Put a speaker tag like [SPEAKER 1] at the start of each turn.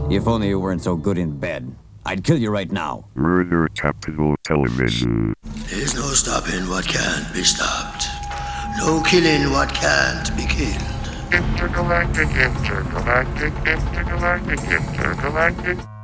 [SPEAKER 1] If only you weren't so good in bed. I'd kill you right now.
[SPEAKER 2] Murder Capital Television.
[SPEAKER 3] There's no stopping what can't be stopped. No killing what can't be killed.
[SPEAKER 4] Intergalactic, intergalactic, intergalactic, intergalactic.